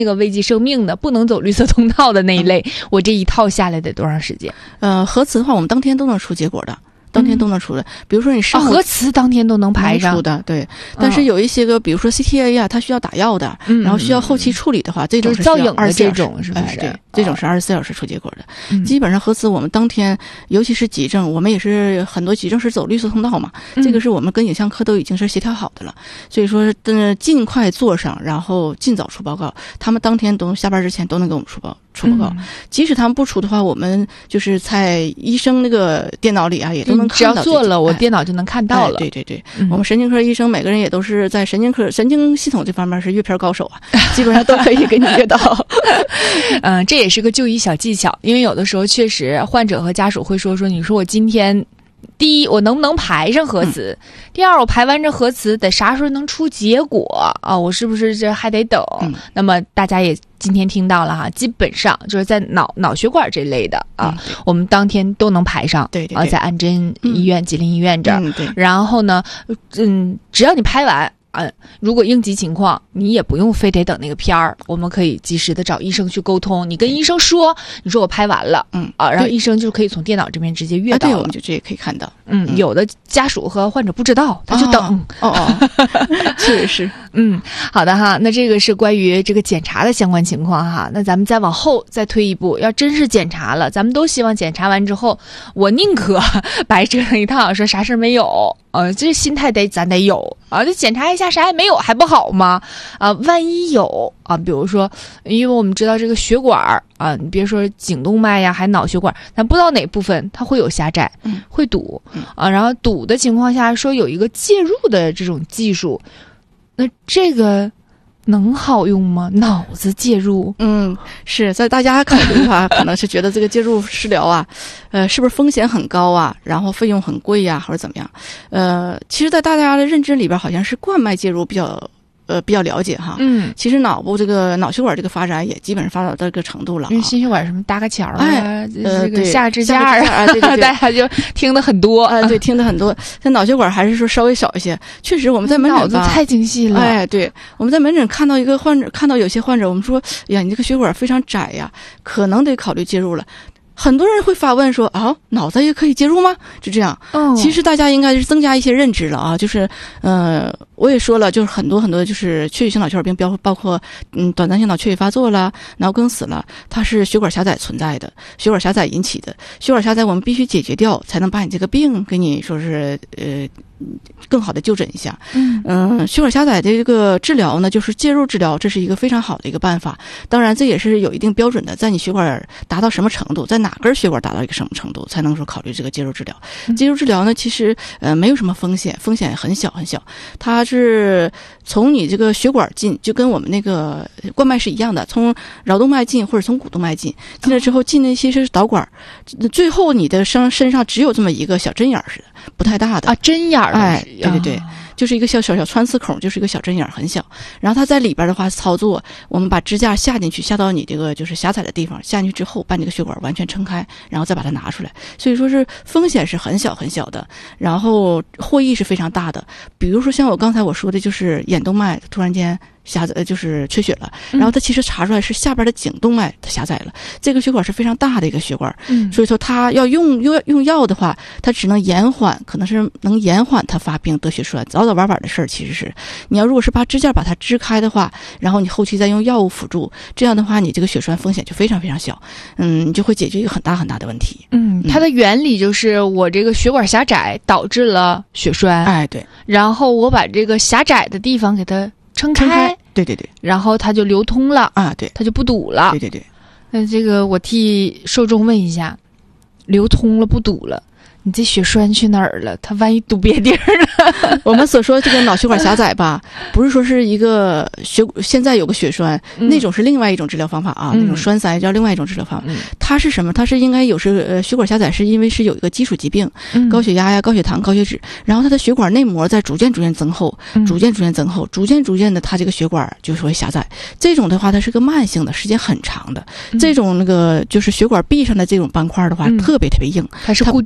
那个危及生命的，不能走绿色通道的那一类，我这一套下来得多长时间？ 核磁的话，我们当天都能出结果的。当天都能出的，比如说你上核磁当天都能排上出的，对。但是有一些个，比如说 CTA 啊，它需要打药的，然后需要后期处理的话，这种是造影的这种，是不是？ 对，这种是24小时出结果的。基本上核磁我们当天，尤其是急症，我们也是很多急症是走绿色通道嘛，这个是我们跟影像科都已经是协调好的了，所以说尽快做上，然后尽早出报告。他们当天都下班之前都能给我们出报告。即使他们不出的话，我们就是在医生那个电脑里啊，也都能看到。 只要做了，我电脑就能看到了。 对对对，我们神经科医生每个人也都是在神经系统这方面是阅片高手啊，基本上都可以给你阅到。 这也是个就医小技巧，因为有的时候确实患者和家属会说，你说我今天。第一，我能不能排上核磁？第二，我排完这核磁得啥时候能出结果啊？我是不是这还得等？那么大家也今天听到了哈，基本上就是在脑血管这类的啊，我们当天都能排上。 对对对， 在安贞医院、吉林医院这儿。 对。 然后呢，只要你排完。如果应急情况，你也不用非得等那个片儿，我们可以及时的找医生去沟通。你跟医生说，你说我拍完了，然后医生就可以从电脑这边直接阅到了， 对，我们就这也可以看到。 有的家属和患者不知道，他就等。 确实是。 好的哈，那这个是关于这个检查的相关情况哈。那咱们再往后再推一步，要真是检查了，咱们都希望检查完之后，我宁可白折腾一趟，说啥事没有。这心态咱得有啊！这检查一下啥也没有，还不好吗？万一有啊，比如说，因为我们知道这个血管啊，你别说颈动脉呀，还脑血管，咱不知道哪部分它会有狭窄，会堵啊。然后堵的情况下，说有一个介入的这种技术，那这个能好用吗？脑子介入？ 是在大家考虑的话，可能是觉得这个介入治疗啊，是不是风险很高啊？然后费用很贵呀，或者怎么样？其实，在大家的认知里边，好像是冠脉介入比较了解哈。其实脑部这个脑血管这个发展也基本上发展到这个程度了。 因为心血管什么搭个桥这个下支架对， 大家就听得很多对，听得很多。但脑血管还是说稍微少一些。确实，我们在门诊脑子太精细了。 对，我们在门诊看到一个患者，看到有些患者，我们说呀，你这个血管非常窄呀，可能得考虑介入了。很多人会发问说脑子也可以介入吗？就这样。其实大家应该是增加一些认知了啊，就是我也说了，就是很多就是缺血性脑血管病，包括短暂性脑缺血发作了，脑梗死了，它是血管狭窄存在的，血管狭窄引起的。血管狭窄我们必须解决掉，才能把你这个病给你说是更好的就诊一下。血管狭窄的这个治疗呢，就是介入治疗，这是一个非常好的一个办法。当然这也是有一定标准的，在你血管达到什么程度，在哪根血管达到一个什么程度，才能说考虑这个介入治疗。介入治疗呢，其实没有什么风险很小很小。它是从你这个血管进，就跟我们那个冠脉是一样的，从桡动脉进或者从股动脉进了之后，进那些是导管，最后你的身上只有这么一个小针眼似的，不太大的啊，针眼儿。 对，就是一个小穿刺孔，就是一个小针眼，很小。然后它在里边的话操作，我们把支架下进去，下到你这个就是狭窄的地方，下进去之后，把你这个血管完全撑开，然后再把它拿出来。所以说是风险是很小很小的，然后获益是非常大的。比如说像我刚才我说的，就是眼动脉突然间就是缺血了，然后它其实查出来是下边的颈动脉它狭窄了，这个血管是非常大的一个血管，所以说它要用药的话，它只能延缓，可能是能延缓它发病得血栓，早晚的事儿。其实是你要如果是把支架把它支开的话，然后你后期再用药物辅助，这样的话你这个血栓风险就非常非常小，你就会解决一个很大很大的问题。 它的原理就是我这个血管狭窄导致了血栓， 对， 然后我把这个狭窄的地方给它撑开， 对， 然后它就流通了对， 它就不堵了， 对。 那这个我替受众问一下，流通了不堵了，你这血栓去哪儿了？它万一堵别地儿了？ 我们所说这个脑血管狭窄吧，不是说是一个现在有个血栓，那种是另外一种治疗方法啊，那种栓塞叫另外一种治疗方法。它是什么？它是应该血管狭窄是因为是有一个基础疾病，高血压呀、高血糖、高血脂，然后它的血管内膜在逐渐增厚，逐渐的它这个血管就是会狭窄。这种的话，它是个慢性的，时间很长的。这种就是血管壁上的这种斑块的话，特别特别硬， 它是固定的。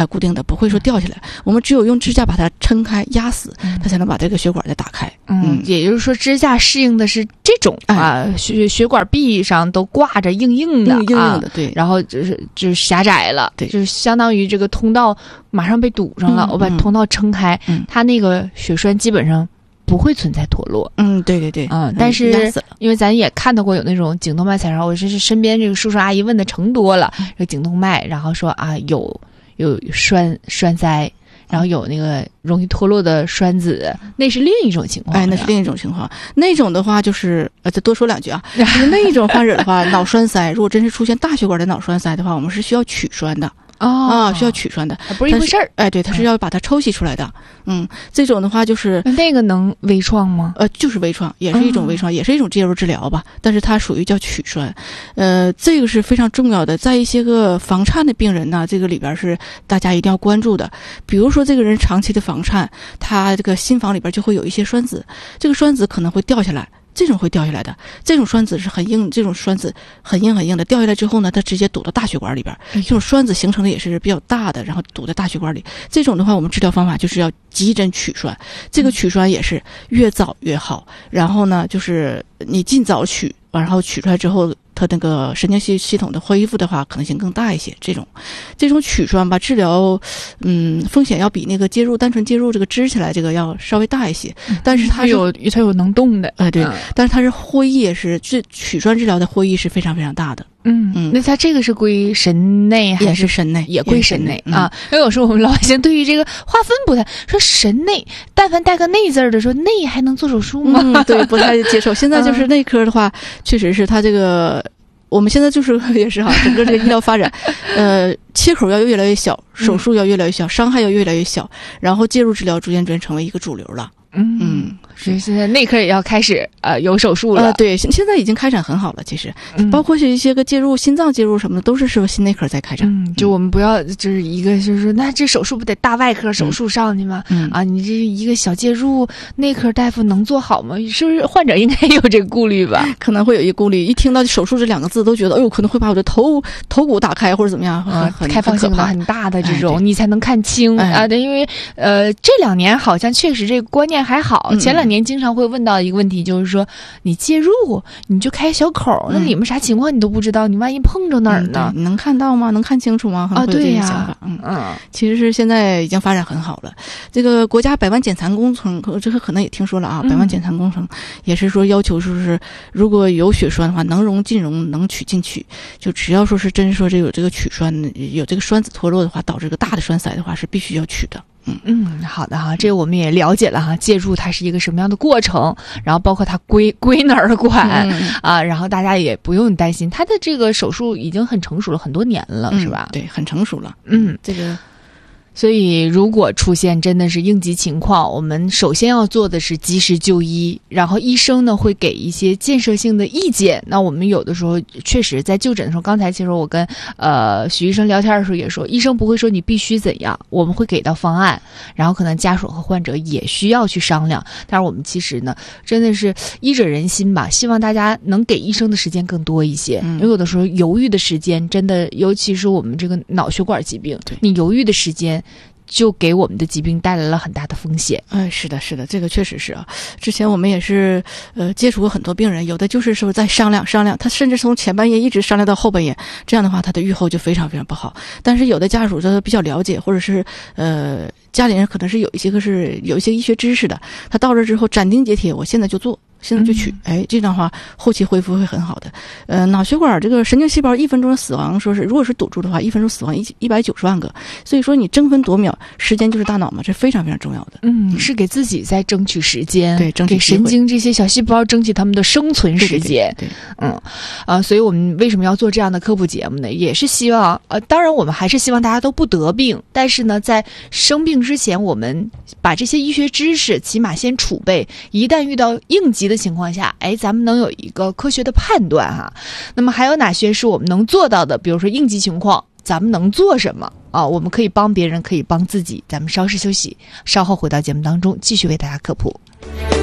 固定的，不会说掉下来。我们只有用支架把它撑开压死，它才能把这个血管再打开。 也就是说支架适应的是这种血管壁上都挂着硬硬的对， 然后就是狭窄了， 对， 就是相当于这个通道马上被堵上了，我把通道撑开，它那个血栓基本上不会存在脱落。 对， 但是因为咱也看到过有那种颈动脉彩超，我是身边这个叔叔阿姨问的成多了，这个颈动脉，然后说有栓塞，然后有那个容易脱落的栓子，那是另一种情况。 那是另一种情况。那种的话就是再多说两句啊，就是那一种患者的话，脑栓塞，如果真是出现大血管的脑栓塞的话，我们是需要取栓的。需要取栓的， 不是一回事儿。 对，它是要把它抽吸出来的。这种的话就是那个能微创吗？ 就是微创，也是一种微创，也是一种介入治疗吧。但是它属于叫取栓，这个是非常重要的。在一些个房颤的病人呢，这个里边是大家一定要关注的。比如说这个人长期的房颤，他这个心房里边就会有一些栓子，这个栓子可能会掉下来。这种会掉下来的，这种栓子是很硬，这种栓子很硬的，掉下来之后呢，它直接堵到大血管里边。这种栓子形成的也是比较大的，然后堵在大血管里。这种的话，我们治疗方法就是要急诊取栓，这个取栓也是越早越好。然后呢，就是你尽早取，然后取出来之后，它那个神经系统的恢复的话，可能性更大一些。这种取栓吧，治疗风险要比那个单纯介入这个支起来这个要稍微大一些。但是它有能动的， 对，但是它是会议取栓治疗的会议是非常非常大的。 那它这个是归神内还是神内？ 也归神内啊。因为有时候我们老百姓对于这个划分不太，说神内，但凡带个内字的，说内还能做手术吗？ 对，不太接受。现在就是内科的话，确实是它这个。我们现在就是也是整个这个医疗发展，切口要越来越小，手术要越来越小，伤害要越来越小，然后介入治疗逐渐成为一个主流了。 所以现在内科也要开始有手术了。 对，现在已经开展很好了。其实，包括一些个介入心脏介入什么的，都是心内科在开展。 就我们不要就是一个就是那这手术不得大外科手术上去吗？你这一个小介入，内科大夫能做好吗？是不是患者应该有这个顾虑吧？ 可能会有一顾虑，一听到手术这两个字，都觉得可能会把我的头骨打开或者怎么样， 开放性很大的这种，你才能看清因为这2年好像确实这个观念还好，前2年经常会问到一个问题，就是说你介入你就开小口，那里面啥情况你都不知道，你万一碰着哪儿呢？ 你能看到吗？能看清楚吗？ 对呀， 想法。其实是现在已经发展很好了。这个国家百万减残工程，这个可能也听说了啊。百万减残工程也是说要求说是如果有血栓的话，能溶尽溶，能取尽取。就只要说是真说有这个取栓，有这个栓子脱落的话，导致这个大的栓塞的话，是必须要取的。 好的哈，这个我们也了解了哈，介入它是一个什么样的过程，然后包括它归哪儿管然后大家也不用担心，它的这个手术已经很成熟了很多年了，是吧？ 对，很成熟了。这个。 所以如果出现真的是应急情况，我们首先要做的是及时就医，然后医生呢会给一些建设性的意见。那我们有的时候确实在就诊的时候，刚才其实我跟许医生聊天的时候也说，医生不会说你必须怎样，我们会给到方案，然后可能家属和患者也需要去商量。但是我们其实呢真的是医者仁心吧，希望大家能给医生的时间更多一些，因为有的时候犹豫的时间真的，尤其是我们这个脑血管疾病，你犹豫的时间就给我们的疾病带来了很大的风险。 是的，这个确实是啊。之前我们也是接触过很多病人，有的就是说在商量，他甚至从前半夜一直商量到后半夜，这样的话他的预后就非常非常不好。但是有的家属他比较了解，或者是家里人可能是有一些医学知识的，他到这之后斩钉截铁，我现在就做。现在就取，这样的话后期恢复会很好的。脑血管这个神经细胞1分钟的死亡，说是如果是堵住的话，1分钟死亡190万个。所以说你争分夺秒，时间就是大脑嘛，这非常非常重要的。 是给自己在争取时间， 对，争取给神经这些小细胞争取他们的生存时间。 对， 所以我们为什么要做这样的科普节目呢？也是希望当然我们还是希望大家都不得病，但是呢，在生病之前，我们把这些医学知识起码先储备，一旦遇到应急的情况下，咱们能有一个科学的判断哈。那么还有哪些是我们能做到的？比如说应急情况，咱们能做什么我们可以帮别人，可以帮自己。咱们稍事休息，稍后回到节目当中，继续为大家科普。